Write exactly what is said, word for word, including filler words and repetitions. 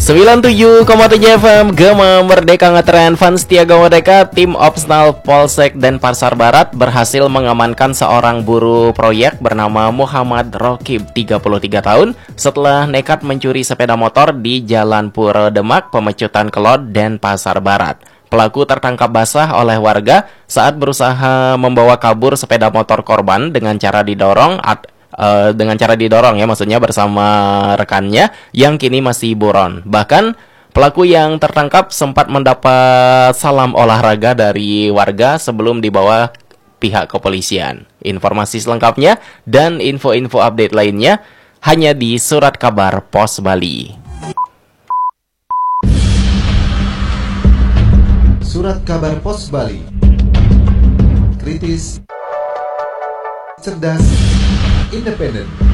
sembilan puluh tujuh koma tujuh F M Gema Merdeka Ngetren. Fans Tiaga Merdeka, tim Opsnal Polsek Denpasar Barat berhasil mengamankan seorang buruh proyek bernama Muhammad Rokib, tiga puluh tiga tahun, setelah nekat mencuri sepeda motor di Jalan Pura Demak, Pemecutan Kelot, Denpasar Barat. Pelaku tertangkap basah oleh warga saat berusaha membawa kabur sepeda motor korban dengan cara didorong at Uh, dengan cara didorong ya, maksudnya bersama rekannya yang kini masih buron. Bahkan pelaku yang tertangkap sempat mendapat salam olahraga dari warga sebelum dibawa pihak kepolisian. Informasi selengkapnya dan info-info update lainnya hanya di Surat Kabar Pos Bali. Surat Kabar Pos Bali. Kritis, cerdas, independen.